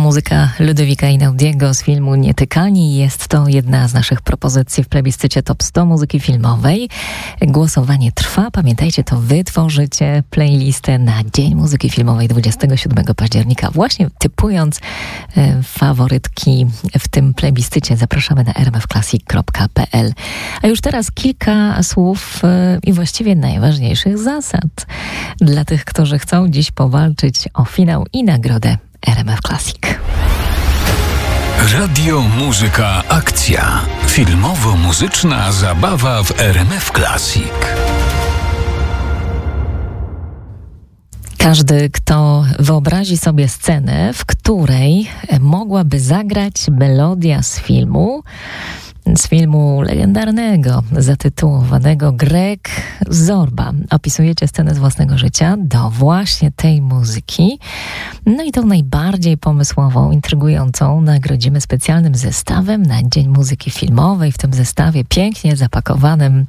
Muzyka Ludwika Einaudiego z filmu Nietykani. Jest to jedna z naszych propozycji w plebiscycie Top 100 muzyki filmowej. Głosowanie trwa. Pamiętajcie, to wy tworzycie playlistę na Dzień Muzyki Filmowej 27 października. Właśnie typując faworytki w tym plebiscycie zapraszamy na rmfclassic.pl. A już teraz kilka słów i właściwie najważniejszych zasad dla tych, którzy chcą dziś powalczyć o finał i nagrodę RMF Classic. Radio, muzyka, akcja. Filmowo-muzyczna zabawa w RMF Classic. Każdy, kto wyobrazi sobie scenę, w której mogłaby zagrać melodia z filmu legendarnego, zatytułowanego Greg Zorba. Opisujecie scenę z własnego życia do właśnie tej muzyki. No i tą najbardziej pomysłową, intrygującą nagrodzimy specjalnym zestawem na Dzień Muzyki Filmowej. W tym zestawie pięknie zapakowanym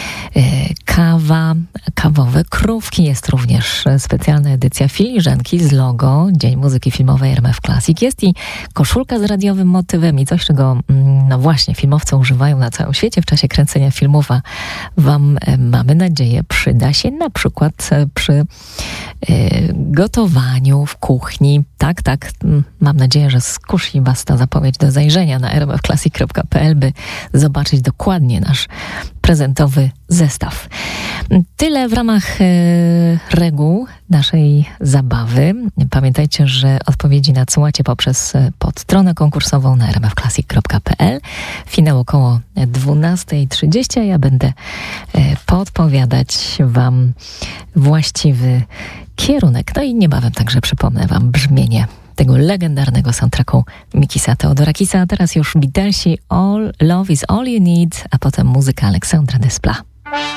kawowe krówki. Jest również specjalna edycja filiżanki z logo Dzień Muzyki Filmowej RMF Classic. Jest i koszulka z radiowym motywem i coś, czego no właśnie filmowcy używają na całym świecie w czasie kręcenia filmów, a wam, mamy nadzieję, przyda się na przykład przy gotowaniu w kuchni. Tak, mam nadzieję, że skusi was ta zapowiedź do zajrzenia na rmfclassic.pl, by zobaczyć dokładnie nasz prezentowy zestaw. Tyle w ramach reguł naszej zabawy. Pamiętajcie, że odpowiedzi nadsyłacie poprzez podstronę konkursową na rmfclassic.pl. Finał około 12:30, a ja będę podpowiadać wam właściwy kierunek. No i niebawem także przypomnę wam brzmienie tego legendarnego soundtracku Mikisa Theodorakisa. A teraz już Beatlesi, All Love is All You Need, a potem muzyka Aleksandra Desplat.